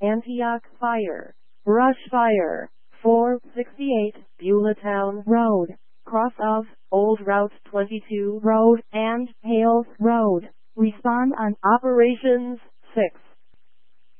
Antioch Fire, Brush Fire, 468 Beulahtown Road, cross of Old Route 22 Road and Hales Road. Respond on Operations 6.